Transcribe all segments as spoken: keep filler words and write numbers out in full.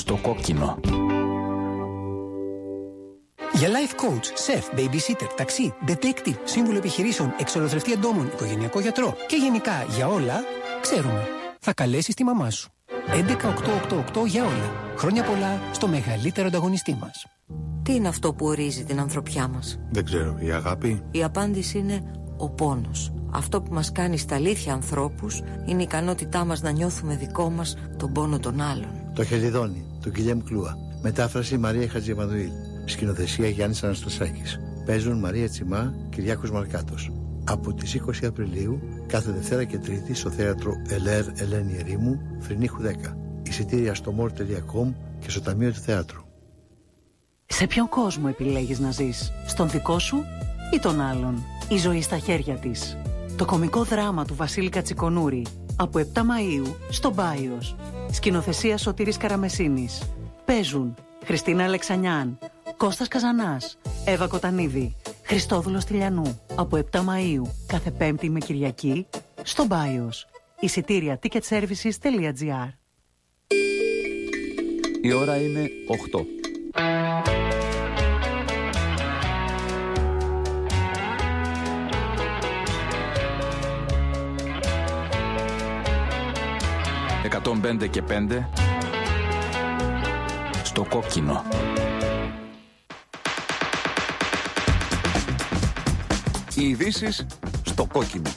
στο κόκκινο. Για life coach, chef, babysitter, ταξί, detective, σύμβουλο επιχειρήσεων, εξολοθρευτή εντόμων, οικογενειακό γιατρό και γενικά για όλα, ξέρουμε. Θα καλέσεις τη μαμά σου. έντεκα οκτώ οκτώ οκτώ για όλα. Χρόνια πολλά στο μεγαλύτερο ανταγωνιστή μας. Τι είναι αυτό που ορίζει την ανθρωπιά μας? Δεν ξέρω, η αγάπη. Η απάντηση είναι ο πόνος. Αυτό που μας κάνει στα αλήθεια ανθρώπους είναι η ικανότητά μας να νιώθουμε δικό μας τον πόνο των άλλων. Το Χελιδόνι, του Γκυλιέμ Κλούα. Μετάφραση Μαρία Χατζημανουήλ. Σκηνοθεσία Γιάννης Αναστασάκης. Παίζουν Μαρία Τσιμά, Κυριάκος Μαρκάτος. Από τις είκοσι Απριλίου, κάθε Δευτέρα και Τρίτη στο θέατρο Ελέρ Ελένη Ερήμου, Φρυνίχου δέκα. Εισιτήρια στο μορ τελεία κομ και στο Ταμείο του Θεάτρου. Σε ποιον κόσμο επιλέγεις να ζεις? Στον δικό σου ή τον άλλον? Η ζωή στα χέρια της. Το κωμικό δράμα του Βασίλη Κατσικονούρη. Από επτά Μαΐου στο Μπάιος. Σκηνοθεσία Σωτήρης Καραμεσίνης. Παίζουν Χριστίνα Αλεξανιάν, Κώστας Καζανάς, Εύα Κοτανίδη, Χριστόδουλος Τηλιανού. Από επτά Μαΐου κάθε Πέμπτη με Κυριακή στο Μπάιος. Εισιτήρια ticketservices τελεία gr. Η ώρα είναι οκτώ. εκατόν πέντε και πέντε στο κόκκινο. Οι ειδήσεις στο κόκκινο.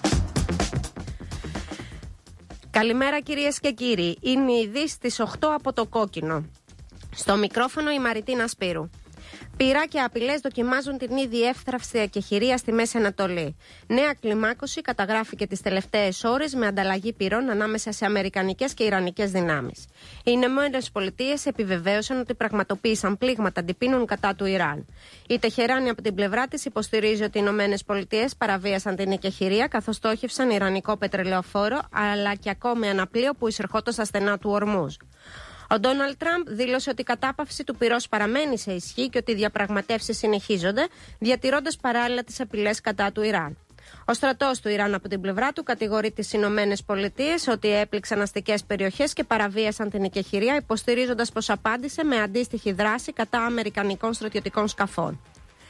Καλημέρα κυρίες και κύριοι. Είναι η ειδήσεις στις οκτώ από το κόκκινο. Στο μικρόφωνο η Μαριτίνα Σπύρου. Πυρά και απειλές δοκιμάζουν την ήδη εύθραυστη εκεχηρία στη Μέση Ανατολή. Νέα κλιμάκωση καταγράφηκε τις τελευταίες ώρες με ανταλλαγή πυρών ανάμεσα σε αμερικανικές και ιρανικές δυνάμεις. Οι Ηνωμένες Πολιτείες επιβεβαίωσαν ότι πραγματοποίησαν πλήγματα αντιπίνων κατά του Ιράν. Η Τεχεράνη από την πλευρά της υποστηρίζει ότι οι Ηνωμένες Πολιτείες παραβίασαν την εκεχηρία καθώς στόχευσαν ιρανικό πετρελαιοφόρο αλλά και ακόμη ένα πλοίο που εισερχόταν στα στενά του Ορμούζ. Ο Ντόναλντ Τραμπ δήλωσε ότι η κατάπαυση του πυρός παραμένει σε ισχύ και ότι οι διαπραγματεύσεις συνεχίζονται, διατηρώντας παράλληλα τις απειλές κατά του Ιράν. Ο στρατός του Ιράν από την πλευρά του κατηγορεί τις Ηνωμένες Πολιτείες ότι έπληξαν αστικές περιοχές και παραβίασαν την εκεχηρία, υποστηρίζοντας πως απάντησε με αντίστοιχη δράση κατά αμερικανικών στρατιωτικών σκαφών.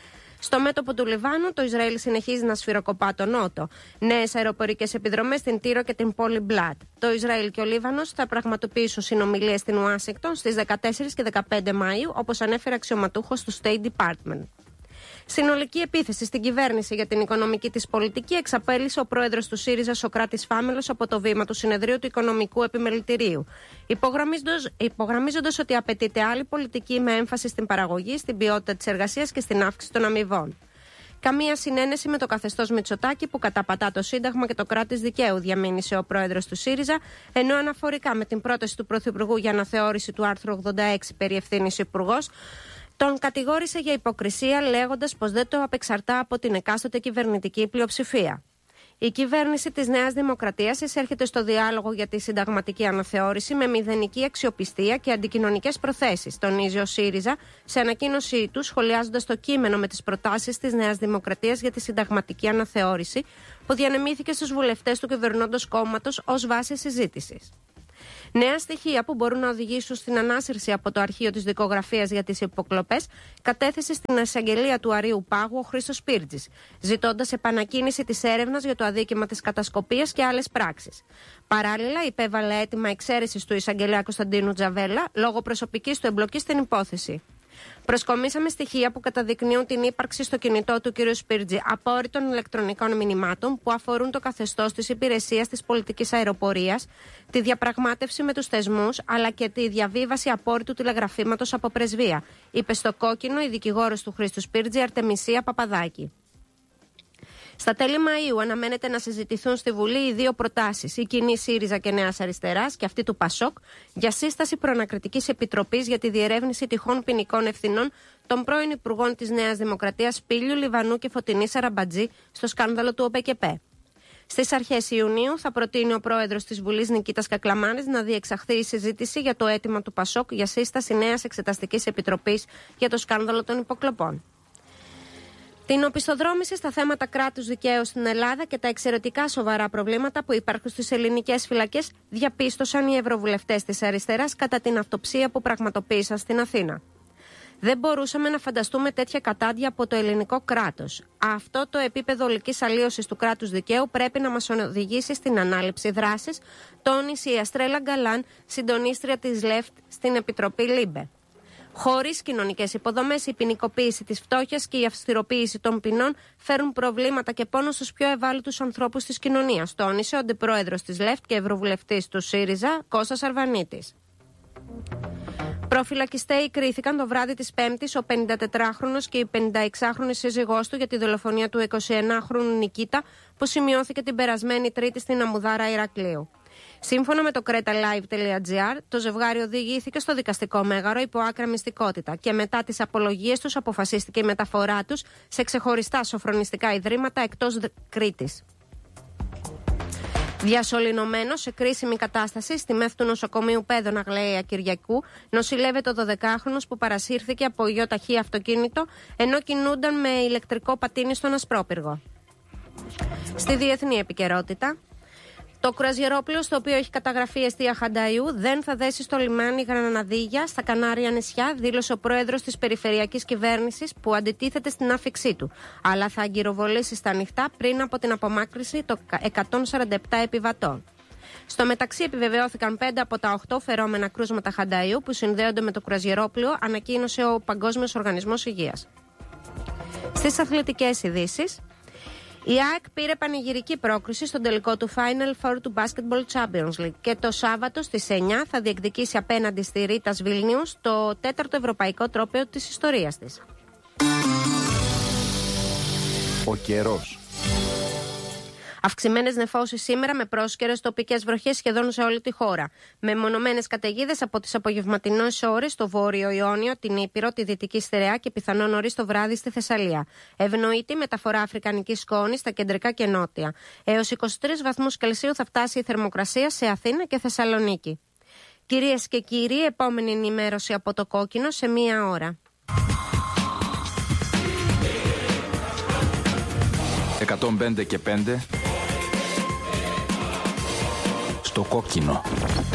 Στο μέτωπο του Λιβάνου, το Ισραήλ συνεχίζει να σφυροκοπά τον Νότο. Νέες αεροπορικές επιδρομές στην Τύρο και την πόλη Μπλάτ. Το Ισραήλ και ο Λίβανος θα πραγματοποιήσουν συνομιλίες στην Ουάσιγκτον στις δεκατέσσερις και δεκαπέντε Μαΐου, όπως ανέφερε αξιωματούχος του State Department. Συνολική επίθεση στην κυβέρνηση για την οικονομική της πολιτική εξαπέλυσε ο πρόεδρος του ΣΥΡΙΖΑ Σωκράτης Φάμελος από το βήμα του συνεδρίου του Οικονομικού Επιμελητηρίου, υπογραμμίζοντας ότι απαιτείται άλλη πολιτική με έμφαση στην παραγωγή, στην ποιότητα της εργασίας και στην αύξηση των αμοιβών. Καμία συνένεση με το καθεστώς Μητσοτάκη που καταπατά το Σύνταγμα και το κράτος δικαίου, διαμήνυσε ο πρόεδρος του ΣΥΡΙΖΑ, ενώ αναφορικά με την πρόταση του Πρωθυπουργού για αναθεώρηση του άρθρου ογδόντα έξι περί ευθύνης υπουργός, τον κατηγόρησε για υποκρισία, λέγοντας πως δεν το απεξαρτά από την εκάστοτε κυβερνητική πλειοψηφία. Η κυβέρνηση της Νέας Δημοκρατίας εισέρχεται στο διάλογο για τη συνταγματική αναθεώρηση με μηδενική αξιοπιστία και αντικοινωνικές προθέσεις, τονίζει ο ΣΥΡΙΖΑ σε ανακοίνωσή του, σχολιάζοντας το κείμενο με τις προτάσεις της Νέας Δημοκρατίας για τη συνταγματική αναθεώρηση, που διανεμήθηκε στους βουλευτές του κυβερνώντος κόμματος ως βάση συζήτησης. Νέα στοιχεία που μπορούν να οδηγήσουν στην ανάσυρση από το αρχείο της δικογραφίας για τις υποκλοπές κατέθεσε στην εισαγγελία του Αρείου Πάγου ο Χρήστος Πύρτζης, ζητώντας επανακίνηση της έρευνας για το αδίκημα της κατασκοπίας και άλλες πράξεις. Παράλληλα, υπέβαλε αίτημα εξαίρεσης του εισαγγελέα Κωνσταντίνου Τζαβέλα λόγω προσωπικής του εμπλοκής στην υπόθεση. Προσκομίσαμε στοιχεία που καταδεικνύουν την ύπαρξη στο κινητό του κ. Σπίρτζη απόρριτων ηλεκτρονικών μηνυμάτων που αφορούν το καθεστώς της υπηρεσίας της πολιτικής αεροπορίας, τη διαπραγμάτευση με τους θεσμούς αλλά και τη διαβίβαση απόρριτου τηλεγραφήματος από πρεσβεία, είπε στο κόκκινο η δικηγόρος του Χρήστου Σπίρτζη Αρτεμισία Παπαδάκη. Στα τέλη Μαΐου αναμένεται να συζητηθούν στη Βουλή οι δύο προτάσεις, η κοινή ΣΥΡΙΖΑ και Νέας Αριστεράς και αυτή του ΠΑΣΟΚ, για σύσταση προανακριτικής επιτροπής για τη διερεύνηση τυχόν ποινικών ευθυνών των πρώην Υπουργών της Νέας Δημοκρατίας Πήλιου, Λιβανού και Φωτεινής Σαραμπατζή στο σκάνδαλο του ΟΠΕΚΕΠΕ. Στις αρχές Ιουνίου θα προτείνει ο πρόεδρος της Βουλής Νικήτας Κακλαμάνης να διεξαχθεί η συζήτηση για το αίτημα του ΠΑΣΟΚ για σύσταση νέας εξεταστικής επιτροπής για το σκάνδαλο των υποκλοπών. Την οπισθοδρόμηση στα θέματα κράτους δικαίου στην Ελλάδα και τα εξαιρετικά σοβαρά προβλήματα που υπάρχουν στις ελληνικές φυλακές διαπίστωσαν οι ευρωβουλευτές της αριστεράς κατά την αυτοψία που πραγματοποίησαν στην Αθήνα. Δεν μπορούσαμε να φανταστούμε τέτοια κατάντια από το ελληνικό κράτος. Αυτό το επίπεδο ολικής αλλίωσης του κράτους δικαίου πρέπει να μας οδηγήσει στην ανάληψη δράσης, τόνισε η Αστρέλα Γκαλάν, συντονίστρια της ΛΕΦΤ στην Επιτροπή ΛΥΜΠΕ. Χωρίς κοινωνικές υποδομές, η ποινικοποίηση της φτώχειας και η αυστηροποίηση των ποινών φέρουν προβλήματα και πόνο στους πιο ευάλωτους ανθρώπους της κοινωνίας, τόνισε ο αντιπρόεδρος της ΛΕΦΤ και ευρωβουλευτής του ΣΥΡΙΖΑ, Κώστας Αρβανίτης. Προφυλακιστέοι κρίθηκαν το βράδυ της Πέμπτης ο πενηντατετράχρονος και η πενηνταεξάχρονη σύζυγός του για τη δολοφονία του εικοσιενάχρονου Νικήτα που σημειώθηκε την περασμένη Τρίτη στην Αμμουδάρα Ηρακλείου. Σύμφωνα με το κρέτα-λάιβ τελεία τζι άρ, το ζευγάρι οδηγήθηκε στο δικαστικό μέγαρο υπό άκρα μυστικότητα και μετά τις απολογίες τους αποφασίστηκε η μεταφορά τους σε ξεχωριστά σοφρονιστικά ιδρύματα εκτός Κρήτης. Διασωληνωμένο σε κρίσιμη κατάσταση στη μεθ του νοσοκομείου Πέδων Αγλαία Κυριακού νοσηλεύεται ο δωδεκάχρονος που παρασύρθηκε από ιοταχή αυτοκίνητο ενώ κινούνταν με ηλεκτρικό πατίνι στον Ασπρόπυργο. Στη διεθνή επικαιρότητα, το κρουαζιερόπλοιο στο οποίο έχει καταγραφεί η εστία Χανταϊού δεν θα δέσει στο λιμάνι Γραναδίγια στα Κανάρια νησιά, δήλωσε ο πρόεδρος της περιφερειακής κυβέρνησης που αντιτίθεται στην άφιξή του, αλλά θα αγκυροβολήσει στα ανοιχτά πριν από την απομάκρυνση των εκατόν σαράντα επτά επιβατών. Στο μεταξύ επιβεβαιώθηκαν πέντε από τα οκτώ φερόμενα κρούσματα Χανταϊού που συνδέονται με το κρουαζιερόπλοιο, ανακοίνωσε ο Παγκόσμιος Οργανισμός Υγείας. Στις αθλητικές ειδήσεις, η ΑΕΚ πήρε πανηγυρική πρόκριση στον τελικό του Final Four του Basketball Champions League και το Σάββατο στις εννιά θα διεκδικήσει απέναντι στη Ρίτας Βίλνιους το τέταρτο ευρωπαϊκό τρόπαιο της ιστορίας της. Ο καιρός. Αυξημένες νεφώσεις σήμερα με πρόσκαιρες τοπικές βροχές σχεδόν σε όλη τη χώρα. Με μονομένες καταιγίδες από τις απογευματινές ώρες στο Βόρειο Ιόνιο, την Ήπειρο, τη Δυτική Στερεά και πιθανόν νωρίς το βράδυ στη Θεσσαλία. Ευνοείται η μεταφορά αφρικανικής σκόνης στα κεντρικά και νότια. Έως είκοσι τρεις βαθμούς Κελσίου θα φτάσει η θερμοκρασία σε Αθήνα και Θεσσαλονίκη. Κυρίες και κύριοι, επόμενη ενημέρωση από το Κόκκινο σε μία ώρα. εκατόν πέντε και πέντε στο Κόκκινο.